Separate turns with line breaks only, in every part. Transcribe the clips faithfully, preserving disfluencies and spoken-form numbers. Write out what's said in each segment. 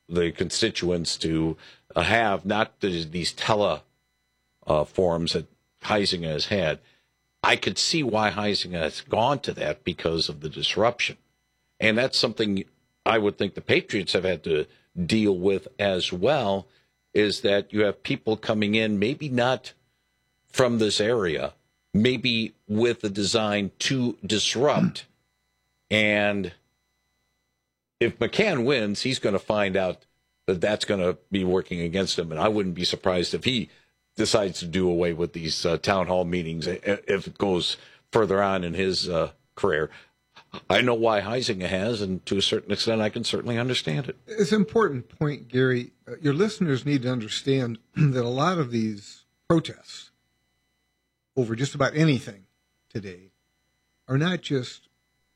the constituents to uh, have not the, these tele uh, forums that Huizenga has had. I could see why Huizenga has gone to that because of the disruption. And that's something I would think the Patriots have had to deal with as well, is that you have people coming in, maybe not from this area, maybe with the design to disrupt. And if McCann wins, he's going to find out that that's going to be working against him. And I wouldn't be surprised if he decides to do away with these uh, town hall meetings if it goes further on in his uh, career. I know why Huizenga has, and to a certain extent, I can certainly understand it.
It's an important point, Gary. Uh, your listeners need to understand that a lot of these protests over just about anything today are not just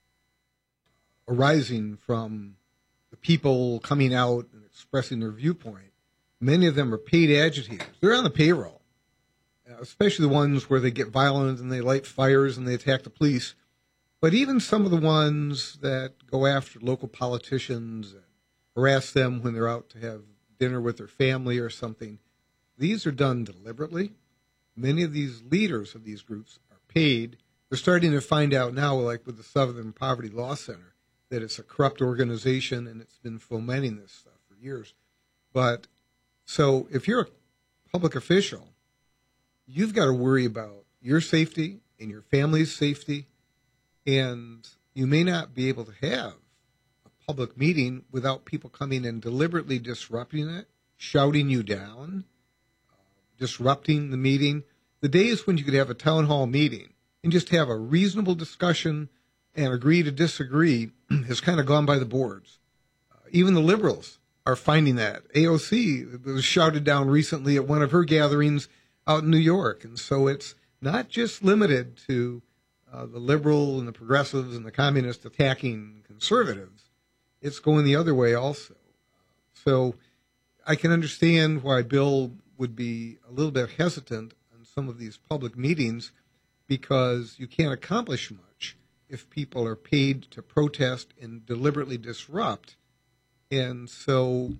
arising from the people coming out and expressing their viewpoint. Many of them are paid agitators. They're on the payroll, especially the ones where they get violent and they light fires and they attack the police. But even some of the ones that go after local politicians and harass them when they're out to have dinner with their family or something, these are done deliberately. Many of these leaders of these groups are paid. They're starting to find out now, like with the Southern Poverty Law Center, that it's a corrupt organization and it's been fomenting this stuff for years. But so if you're a public official, you've got to worry about your safety and your family's safety. And you may not be able to have a public meeting without people coming and deliberately disrupting it, shouting you down, uh, disrupting the meeting. The days when you could have a town hall meeting and just have a reasonable discussion and agree to disagree has kind of gone by the boards. Uh, even the liberals are finding that. A O C was shouted down recently at one of her gatherings out in New York. And so it's not just limited to Uh, the liberal and the progressives and the communists attacking conservatives. It's going the other way also. So I can understand why Bill would be a little bit hesitant on some of these public meetings, because you can't accomplish much if people are paid to protest and deliberately disrupt. And so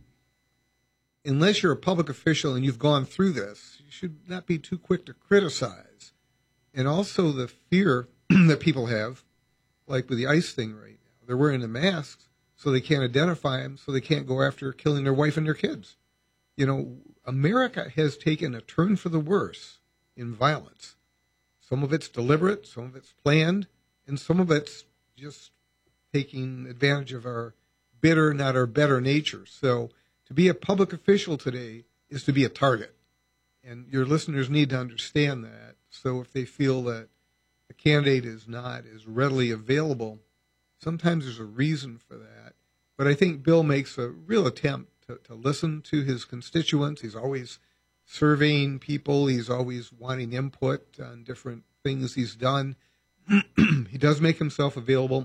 unless you're a public official and you've gone through this, you should not be too quick to criticize. And also the fear that people have, like with the ICE thing right now. They're wearing the masks so they can't identify them, so they can't go after killing their wife and their kids. You know, America has taken a turn for the worse in violence. Some of it's deliberate, some of it's planned, and some of it's just taking advantage of our bitter, not our better nature. So to be a public official today is to be a target. And your listeners need to understand that. So if they feel that a candidate is not as readily available, sometimes there's a reason for that. But I think Bill makes a real attempt to, to listen to his constituents. He's always surveying people. He's always wanting input on different things he's done. He does make himself available,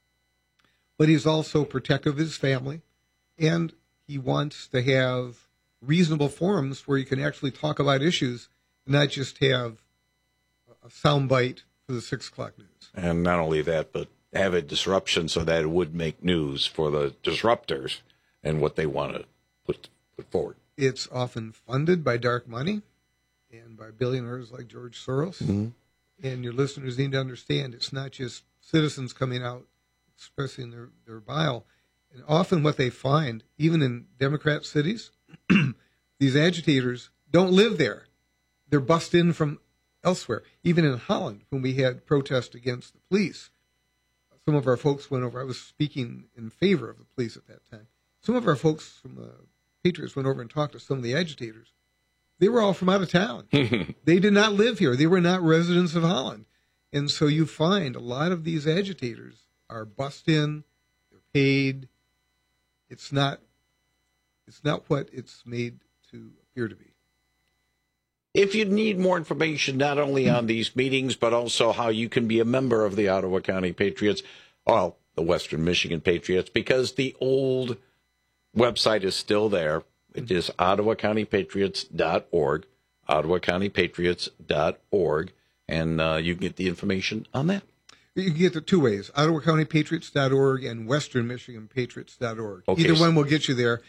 but he's also protective of his family. And he wants to have reasonable forums where you can actually talk about issues, not just have a soundbite for the six o'clock news.
And not only that, but have a disruption so that it would make news for the disruptors and what they want to put, put forward.
It's often funded by dark money and by billionaires like George Soros. Mm-hmm. And your listeners need to understand it's not just citizens coming out expressing their, their bile. And often what they find, even in Democrat cities, these agitators don't live there. They're bussed in from elsewhere. Even in Holland, when we had protests against the police, some of our folks went over. I was speaking in favor of the police at that time. Some of our folks from the Patriots went over and talked to some of the agitators. They were all from out of town. They did not live here. They were not residents of Holland. And so you find a lot of these agitators are bussed in, they're paid. It's not, it's not what it's made to appear to be.
If you need more information, not only on these meetings, but also how you can be a member of the Ottawa County Patriots, well, the Western Michigan Patriots, because the old website is still there. It is ottawa county patriots dot org, ottawa county patriots dot org, and uh, you can get the information on that.
You can get it two ways, ottawa county patriots dot org and western michigan patriots dot org.
Okay.
Either one will get you there.